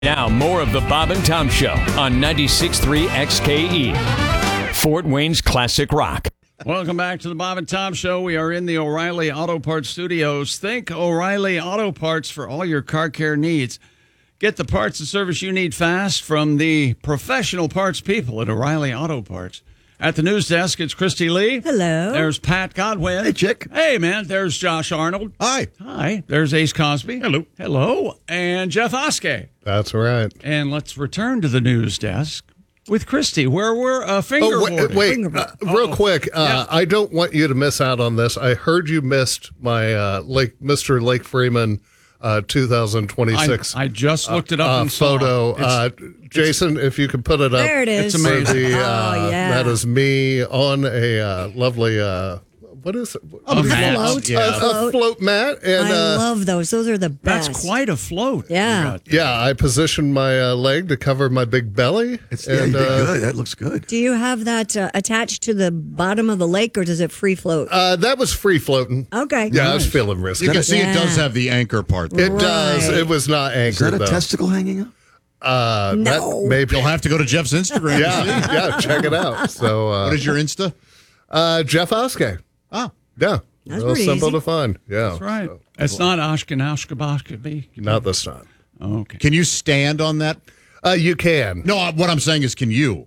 Now, more of the Bob and Tom Show on 96.3 XKE, Fort Wayne's classic rock. Welcome back to the Bob and Tom Show. We are in the O'Reilly Auto Parts studios. Think O'Reilly Auto Parts for all your car care needs. Get the parts and service you need fast from the professional parts people at O'Reilly Auto Parts. At the news desk, it's Christy Lee. Hello. There's Pat Godwin. Hey, Chick. Hey, man. There's Josh Arnold. Hi. Hi. There's Ace Cosby. Hello. Hello. And Jeff Oskey. That's right. And let's return to the news desk with Christy, where we're fingerboarding. Wait, real quick. I don't want you to miss out on this. I heard you missed my Mr. Lake Freeman 2026. I just looked it up and photo. saw it. Jason, if you could put it up. There it is. It's amazing. That is me on a lovely, what is it? A mat. float. A float mat. And, I love those. Those are the best. That's quite a float. Yeah. Yeah, I positioned my leg to cover my big belly. You did good. That looks good. Do you have that attached to the bottom of the lake, or does it free float? That was free floating. Okay. Yeah, I was feeling risky. You can see it does have the anchor part. It does. Right. It was not anchored, Is that a though. testicle hanging up? No. That maybe. You'll have to go to Jeff's Instagram. Yeah, check it out. So, What is your Insta? Jeff Oskey. Oh, Yeah, That's real pretty simple easy. to find. Yeah, That's right. So, It's not Oshkosh. not this time. Okay. can you stand on that? You can. No, what I'm saying is, can you?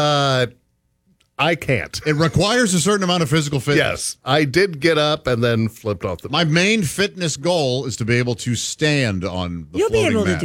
I can't. It requires a certain amount of physical fitness. Yes, I did get up and then flipped off the. My main fitness goal is to be able to stand on the You'll be floating able to mat.